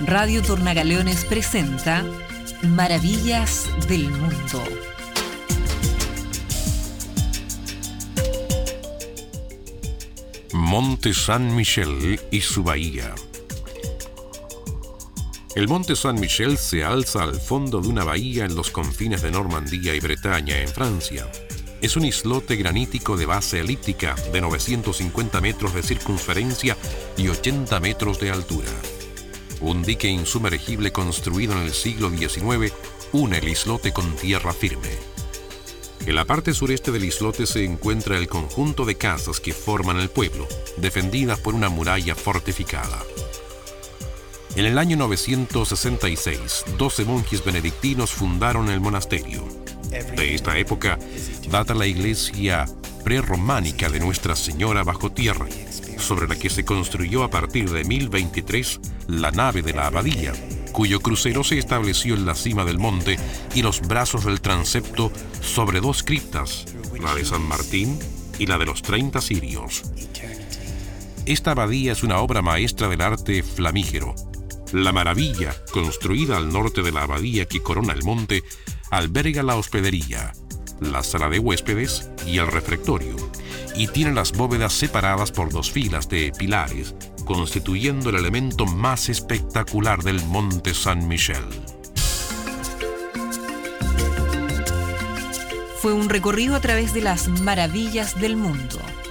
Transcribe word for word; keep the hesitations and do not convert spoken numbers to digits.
Radio Tornagaleones presenta Maravillas del Mundo. Monte San Michel y su bahía. El Monte San Michel se alza al fondo de una bahía en los confines de Normandía y Bretaña, en Francia. Es un islote granítico de base elíptica de novecientos cincuenta metros de circunferencia y ochenta metros de altura. Un dique insumergible construido en el siglo diecinueve une el islote con tierra firme. En la parte sureste del islote se encuentra el conjunto de casas que forman el pueblo, defendidas por una muralla fortificada. En el año novecientos sesenta y seis, doce monjes benedictinos fundaron el monasterio. De esta época data la iglesia prerrománica de Nuestra Señora bajo tierra, sobre la que se construyó a partir de mil veintitrés la nave de la abadía, cuyo crucero se estableció en la cima del monte y los brazos del transepto sobre dos criptas, la de San Martín y la de los treinta cirios. Esta abadía es una obra maestra del arte flamígero. La maravilla, construida al norte de la abadía que corona el monte, alberga la hospedería, la sala de huéspedes y el refectorio, y tiene las bóvedas separadas por dos filas de pilares, constituyendo el elemento más espectacular del Monte San Michel. Fue un recorrido a través de las maravillas del mundo.